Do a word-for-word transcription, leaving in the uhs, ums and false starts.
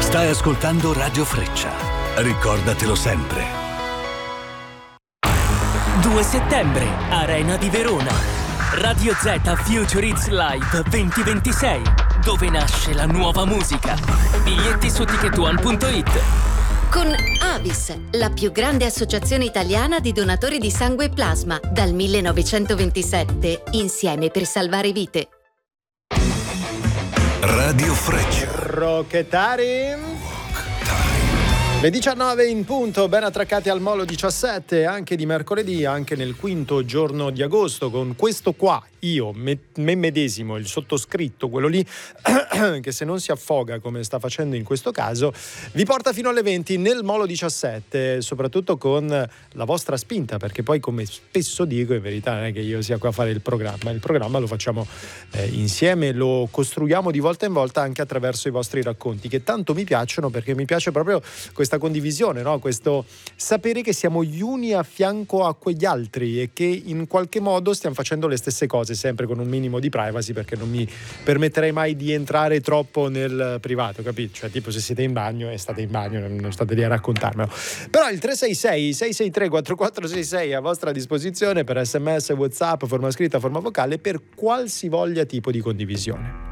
Stai ascoltando Radio Freccia. Ricordatelo sempre. due settembre, Arena di Verona. Radio Z Future Hits Live duemilaventisei, dove nasce la nuova musica. Biglietti su ticket one punto it. Con Avis, la più grande associazione italiana di donatori di sangue e plasma, dal millenovecentoventisette, insieme per salvare vite. Radio Freccia. Rocchettari. Le diciannove in punto, ben attraccati al Molo diciassette, anche di mercoledì, anche nel quinto giorno di agosto, con questo qua, io, me, me medesimo, il sottoscritto, quello lì, che se non si affoga come sta facendo in questo caso, vi porta fino alle venti nel Molo diciassette, soprattutto con la vostra spinta, perché poi, come spesso dico, in verità non è che io sia qua a fare il programma, il programma lo facciamo eh, insieme, lo costruiamo di volta in volta anche attraverso i vostri racconti, che tanto mi piacciono, perché mi piace proprio questa condivisione, no? Questo sapere che siamo gli uni a fianco a quegli altri e che in qualche modo stiamo facendo le stesse cose, sempre con un minimo di privacy, perché non mi permetterei mai di entrare troppo nel privato, capito? Cioè, tipo, se siete in bagno e state in bagno, non state lì a raccontarmelo. Però il tre sei sei sei sei tre quattro quattro sei sei è a vostra disposizione per sms, WhatsApp, forma scritta, forma vocale, per qualsivoglia tipo di condivisione.